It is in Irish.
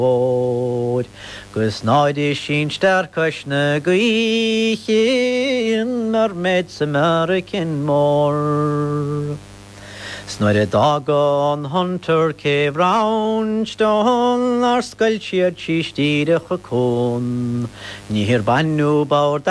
Lord, gus náide sin stercas na gaíchin mar med American mór. Snoir dagan hunter cave round stone ar scail siad tístíide chacón, ní hir banú bawr